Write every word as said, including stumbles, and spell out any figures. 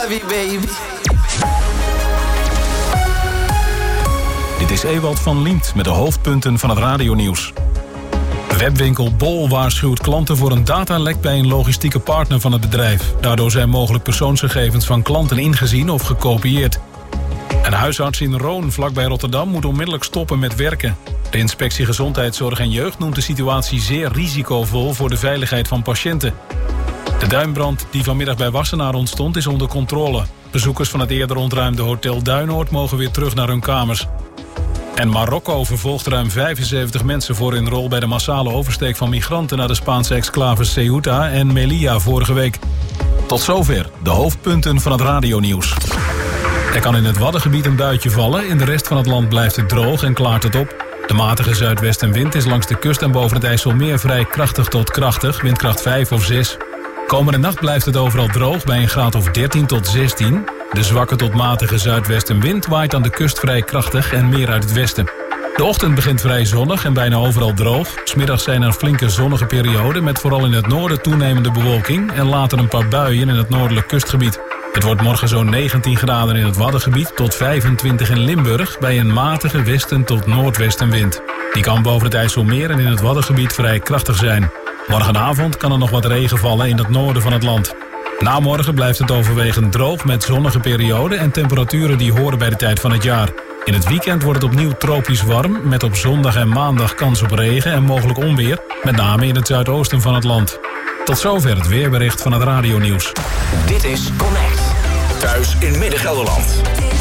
love you, baby. Dit is Ewald van Liemt met de hoofdpunten van het radionieuws. Webwinkel Bol waarschuwt klanten voor een datalek bij een logistieke partner van het bedrijf. Daardoor zijn mogelijk persoonsgegevens van klanten ingezien of gekopieerd. Een huisarts in Roon, vlakbij Rotterdam, moet onmiddellijk stoppen met werken. De inspectie Gezondheidszorg en Jeugd noemt de situatie zeer risicovol voor de veiligheid van patiënten. De duinbrand die vanmiddag bij Wassenaar ontstond is onder controle. Bezoekers van het eerder ontruimde Hotel Duinoord mogen weer terug naar hun kamers. En Marokko vervolgt ruim vijfenzeventig mensen voor hun rol bij de massale oversteek van migranten naar de Spaanse exclaves Ceuta en Melilla vorige week. Tot zover de hoofdpunten van het radionieuws. Er kan in het Waddengebied een buitje vallen. In de rest van het land blijft het droog en klaart het op. De matige zuidwestenwind is langs de kust en boven het IJsselmeer vrij krachtig tot krachtig, windkracht vijf of zes. Komende nacht blijft het overal droog bij een graad of dertien tot zestien. De zwakke tot matige zuidwestenwind waait aan de kust vrij krachtig en meer uit het westen. De ochtend begint vrij zonnig en bijna overal droog. 'S Middags zijn er flinke zonnige perioden met vooral in het noorden toenemende bewolking en later een paar buien in het noordelijk kustgebied. Het wordt morgen zo'n negentien graden in het Waddengebied tot vijfentwintig in Limburg bij een matige westen tot noordwestenwind. Die kan boven het IJsselmeer en in het Waddengebied vrij krachtig zijn. Morgenavond kan er nog wat regen vallen in het noorden van het land. Na morgen blijft het overwegend droog met zonnige perioden en temperaturen die horen bij de tijd van het jaar. In het weekend wordt het opnieuw tropisch warm met op zondag en maandag kans op regen en mogelijk onweer, met name in het zuidoosten van het land. Tot zover het weerbericht van het radionieuws. Dit is Connect. Thuis in Midden-Gelderland.